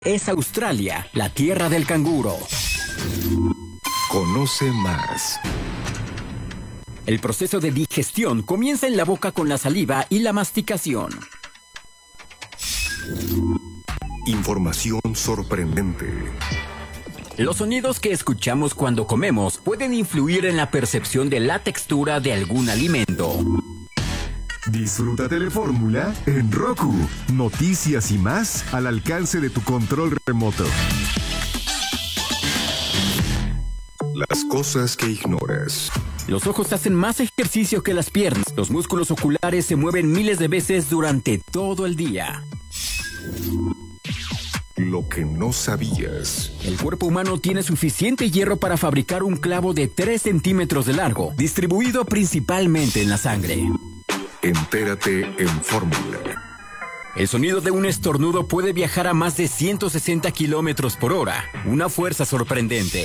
es Australia, la tierra del canguro. Conoce más. El proceso de digestión comienza en la boca con la saliva y la masticación. Información sorprendente. Los sonidos que escuchamos cuando comemos pueden influir en la percepción de la textura de algún alimento. Disfruta Telefórmula en Roku. Noticias y más al alcance de tu control remoto. Las cosas que ignoras. Los ojos hacen más ejercicio que las piernas. Los músculos oculares se mueven miles de veces durante todo el día. Lo que no sabías. El cuerpo humano tiene suficiente hierro para fabricar un clavo de 3 centímetros de largo, distribuido principalmente en la sangre. Entérate en Fórmula. El sonido de un estornudo puede viajar a más de 160 kilómetros por hora, una fuerza sorprendente.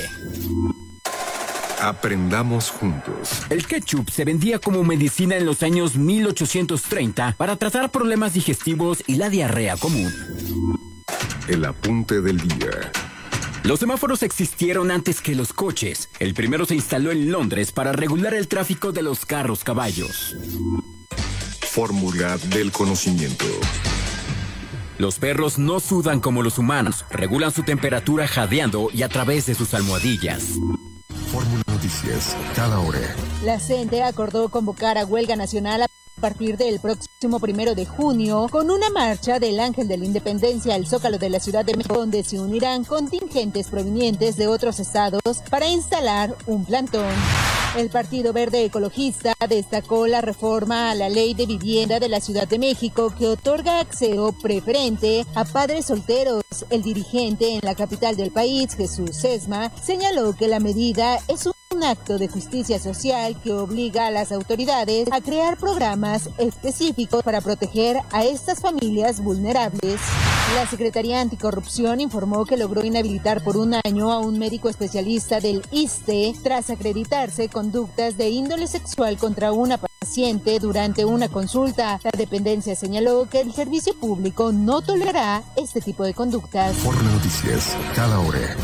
Aprendamos juntos. El ketchup se vendía como medicina en los años 1830 para tratar problemas digestivos y la diarrea común. El apunte del día. Los semáforos existieron antes que los coches. El primero se instaló en Londres para regular el tráfico de los carros caballos. Fórmula del conocimiento. Los perros no sudan como los humanos. Regulan su temperatura jadeando y a través de sus almohadillas. Fórmula Noticias, cada hora. La CENTE acordó convocar a huelga nacional a partir del próximo 1 de junio con una marcha del Ángel de la Independencia al Zócalo de la Ciudad de México, donde se unirán contingentes provenientes de otros estados para instalar un plantón. El Partido Verde Ecologista destacó la reforma a la Ley de Vivienda de la Ciudad de México que otorga acceso preferente a padres solteros. El dirigente en la capital del país, Jesús Sesma, señaló que la medida es un acto de justicia social que obliga a las autoridades a crear programas específicos para proteger a estas familias vulnerables. La Secretaría Anticorrupción informó que logró inhabilitar por un año a un médico especialista del ISSSTE tras acreditarse conductas de índole sexual contra una paciente durante una consulta. La dependencia señaló que el servicio público no tolerará este tipo de conductas. Fórmula Noticias, cada hora.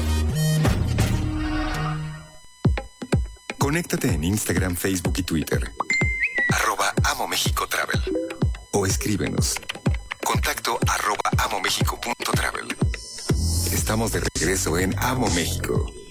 Conéctate en Instagram, Facebook y Twitter. @AmoMéxicoTravel. O escríbenos. Contacto @amomexico.travel. Estamos de regreso en Amo México.